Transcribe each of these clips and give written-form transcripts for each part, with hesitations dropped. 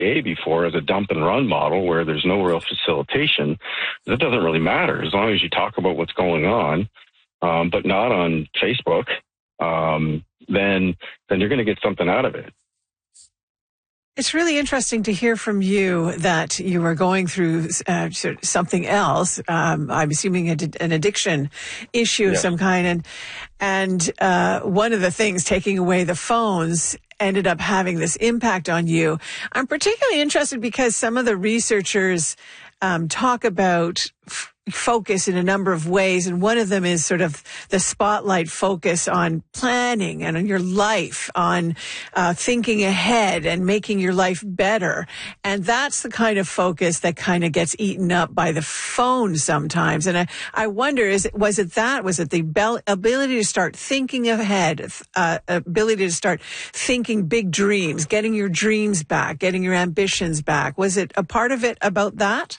FDA before as a dump and run model where there's no real facilitation. That doesn't really matter as long as you talk about what's going on, but not on Facebook. Then you're going to get something out of it. It's really interesting to hear from you that you were going through something else. I'm assuming an addiction issue of some kind. And one of the things, taking away the phones, ended up having this impact on you. I'm particularly interested because some of the researchers talk about focus in a number of ways, and one of them is sort of the spotlight focus on planning and on your life, on thinking ahead and making your life better. And that's the kind of focus that kind of gets eaten up by the phone sometimes. And I wonder, was it the ability to start thinking ahead, ability to start thinking big dreams, getting your dreams back, getting your ambitions back? Was it a part of it about that?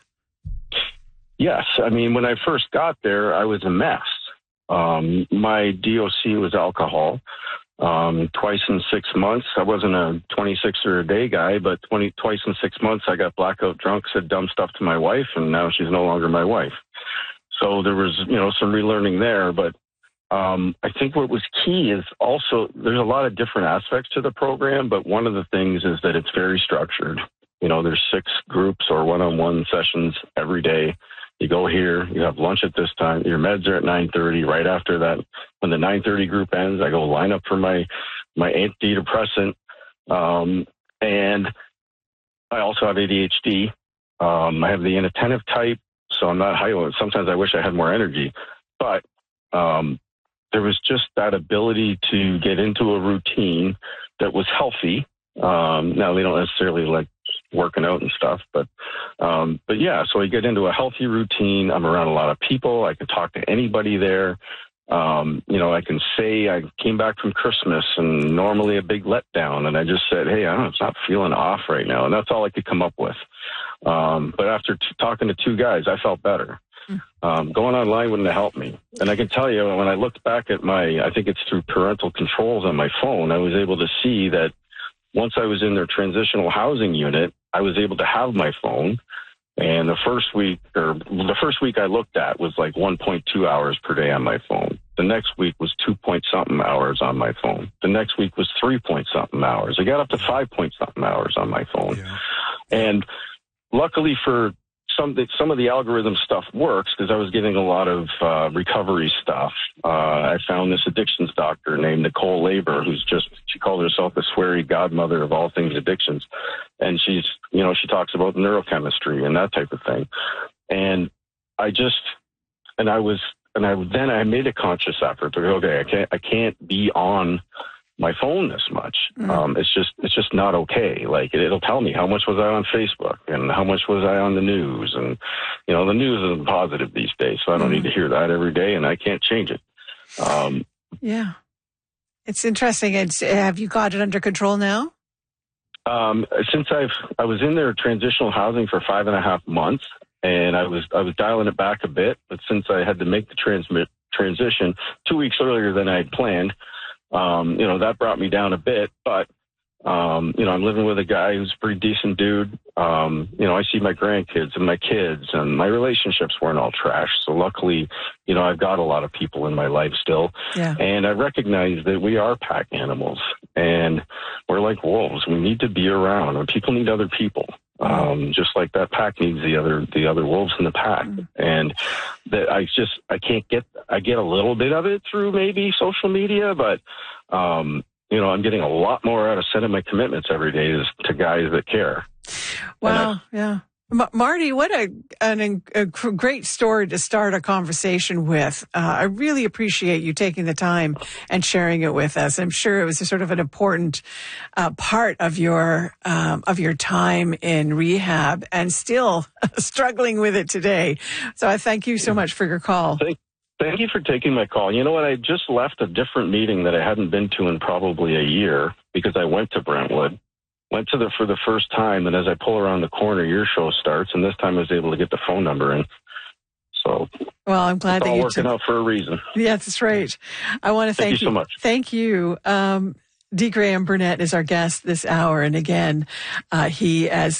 Yes. I mean, when I first got there, I was a mess. My DOC was alcohol. Twice in 6 months. I wasn't a 26er a day guy, but twice in 6 months, I got blackout drunk, said dumb stuff to my wife, and now she's no longer my wife. So there was, some relearning there. But I think what was key is also there's a lot of different aspects to the program, but one of the things is that it's very structured. There's 6 groups or one-on-one sessions every day. You go here, you have lunch at this time, your meds are at 9:30. Right after that, when the 9:30 group ends, I go line up for my antidepressant. And I also have ADHD. I have the inattentive type, so I'm not high. Sometimes I wish I had more energy. But there was just that ability to get into a routine that was healthy. Now, they don't necessarily like working out and stuff, but yeah, so I get into a healthy routine. I'm around a lot of people. I can talk to anybody there. I can say I came back from Christmas and normally a big letdown, and I just said, hey, I'm not feeling off right now, and that's all I could come up with. But after talking to 2 guys, I felt better. Going online wouldn't have helped me. And I can tell you, when I looked back at I think it's through parental controls on my phone, I was able to see that once I was in their transitional housing unit, I was able to have my phone. And the first week I looked at was like 1.2 hours per day on my phone. The next week was 2-point-something hours on my phone. The next week was 3-point-something hours. I got up to 5-point-something hours on my phone. Yeah. And luckily for some of the algorithm stuff works because I was getting a lot of recovery stuff. I found this addictions doctor named Nicole Labor, she called herself the sweary godmother of all things addictions. And she talks about neurochemistry and that type of thing. And I made a conscious effort to go, okay, I can't be on my phone this much. It's just not okay. Like it'll tell me how much was I on Facebook and how much was I on the news, and the news isn't positive these days, so I don't need to hear that every day, and I can't change it. Yeah, it's interesting. Have you got it under control now? Since I was in their transitional housing for 5.5 months, and I was dialing it back a bit, but since I had to make the transition 2 weeks earlier than I had planned. That brought me down a bit, but, I'm living with a guy who's a pretty decent dude. I see my grandkids and my kids, and my relationships weren't all trash. So luckily, I've got a lot of people in my life still. Yeah. And I recognize that we are pack animals, and we're like wolves. We need to be around, and people need other people. Just like that pack needs the other wolves in the pack. And that I get a little bit of it through maybe social media, but, I'm getting a lot more out of sending my commitments every day to guys that care. Wow. Yeah. Marty, what a great story to start a conversation with. I really appreciate you taking the time and sharing it with us. I'm sure it was a sort of an important part of your time in rehab and still struggling with it today. So I thank you so much for your call. Thank you for taking my call. You know what? I just left a different meeting that I hadn't been to in probably a year because I went to Brentwood. Went for the first time, and as I pull around the corner, your show starts, and this time I was able to get the phone number in. So, well, I'm glad it's that all you working out for a reason. Yeah, that's right. I want to thank you so much. Thank you. D. Graham Burnett is our guest this hour, and again, he as